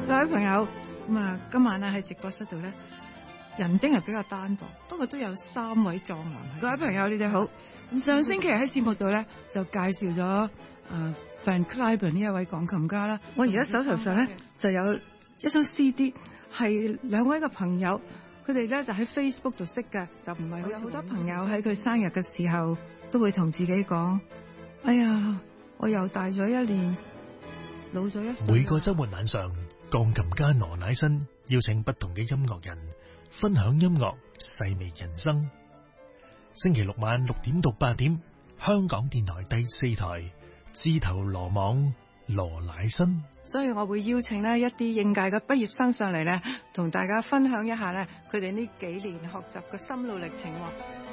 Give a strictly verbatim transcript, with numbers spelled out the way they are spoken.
各位朋友，咁啊，今晚咧喺直播室度咧，人丁係比較單薄，不過都有三位壯男。各位朋友，你哋好。上星期喺節目度咧就介紹咗誒 Van Cliburn 呢一位鋼琴家啦。我而家手頭上咧就有一張 C D， 係兩位嘅朋友，佢哋咧就喺 Facebook 度識嘅，就唔係好似好多朋友喺佢生日嘅時候都會同自己講：哎呀，我又大咗一年，老咗一歲。 每個週末晚上，鋼琴家羅乃新邀請不同嘅音樂人分享音樂，細味人生。星期六晚六點到八點，香港電台第四台，自投羅網羅乃新。 所以我會邀請呢一啲應屆嘅畢業生上嚟咧，同大家分享一下咧佢哋呢幾年學習嘅心路歷程。